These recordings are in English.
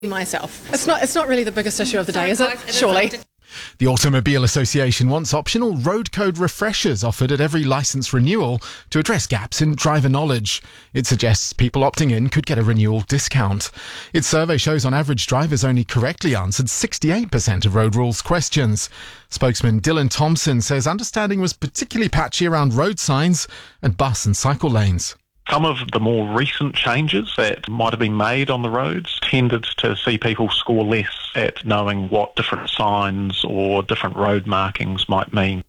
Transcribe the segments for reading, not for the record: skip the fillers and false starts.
myself. It's not really the biggest issue of the day, is it? Surely. The Automobile Association wants optional road code refreshers offered at every licence renewal to address gaps in driver knowledge. It suggests people opting in could get a renewal discount. Its survey shows on average drivers only correctly answered 68% of road rules questions. Spokesman Dylan Thompson says understanding was particularly patchy around road signs and bus and cycle lanes. Some of the more recent changes that might have been made on the roads tended to see people score less at knowing what different signs or different road markings might mean.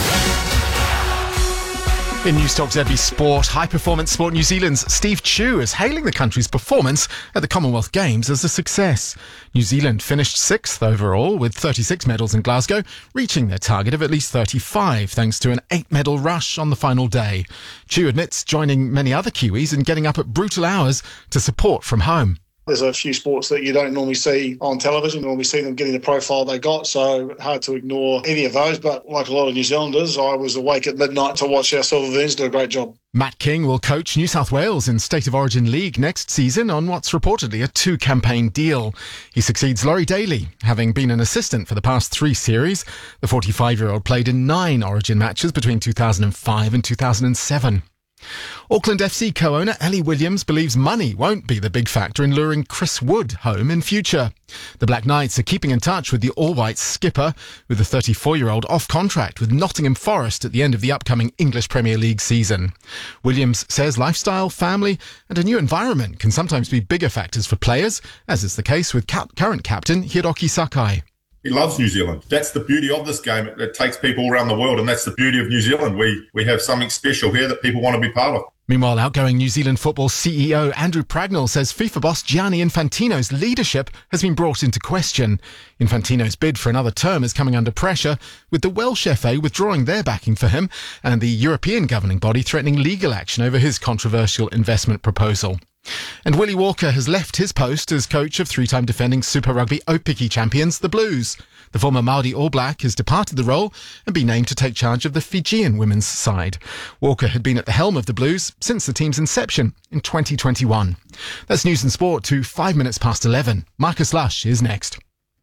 In Newstalk ZB Sport, High Performance Sport New Zealand's Steve Chu is hailing the country's performance at the Commonwealth Games as a success. New Zealand finished 6th overall with 36 medals in Glasgow, reaching their target of at least 35 thanks to an 8-medal rush on the final day. Chu admits joining many other Kiwis in getting up at brutal hours to support from home. There's a few sports that you don't normally see on television. You normally see them getting the profile they got, so hard to ignore any of those. But like a lot of New Zealanders, I was awake at midnight to watch our Silver Ferns do a great job. Matt King will coach New South Wales in State of Origin League next season on what's reportedly a 2-campaign deal. He succeeds Laurie Daly, having been an assistant for the past 3 series. The 45-year-old played in 9 Origin matches between 2005 and 2007. Auckland FC co-owner Ellie Williams believes money won't be the big factor in luring Chris Wood home in future. The Black Knights are keeping in touch with the All-Whites skipper, with the 34-year-old off contract with Nottingham Forest at the end of the upcoming English Premier League season. Williams says lifestyle, family and a new environment can sometimes be bigger factors for players, as is the case with current captain Hiroki Sakai. He loves New Zealand. That's the beauty of this game. It takes people around the world, and that's the beauty of New Zealand. We have something special here that people want to be part of. Meanwhile, outgoing New Zealand football CEO Andrew Pragnell says FIFA boss Gianni Infantino's leadership has been brought into question. Infantino's bid for another term is coming under pressure, with the Welsh FA withdrawing their backing for him and the European governing body threatening legal action over his controversial investment proposal. And Willie Walker has left his post as coach of 3-time defending Super Rugby Aupiki champions, the Blues. The former Māori All Black has departed the role and been named to take charge of the Fijian women's side. Walker had been at the helm of the Blues since the team's inception in 2021. That's news and sport to 5 minutes past 11. Marcus Lush is next.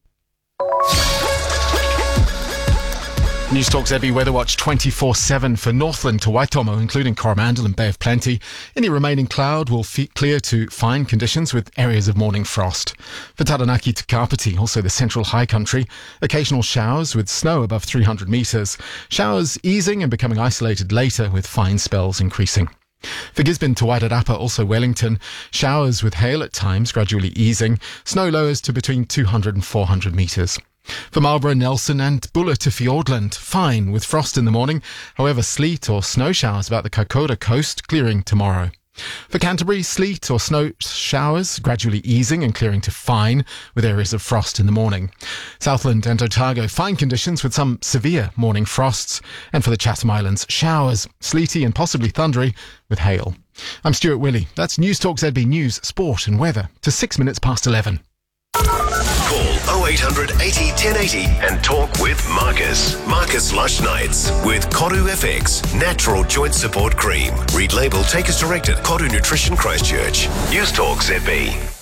Newstalk ZB Weather Watch 24/7 for Northland to Waitomo, including Coromandel and Bay of Plenty. Any remaining cloud will clear to fine conditions with areas of morning frost. For Taranaki to Kapiti, also the central high country, occasional showers with snow above 300 metres. Showers easing and becoming isolated later with fine spells increasing. For Gisborne to Wairarapa, also Wellington, showers with hail at times gradually easing. Snow lowers to between 200 and 400 metres. For Marlborough, Nelson and Buller to Fiordland, fine with frost in the morning. However, sleet or snow showers about the Kaikoura coast clearing tomorrow. For Canterbury, sleet or snow showers gradually easing and clearing to fine with areas of frost in the morning. Southland and Otago, fine conditions with some severe morning frosts. And for the Chatham Islands, showers, sleety and possibly thundery with hail. I'm Stuart Willey. That's Newstalk ZB News, Sport and Weather to 6 minutes past 11. Call 0800 80 1080 and talk with Marcus. Marcus Lush Nights with Koru FX Natural Joint Support Cream. Read label, take as directed. Koru Nutrition Christchurch. Newstalk ZB.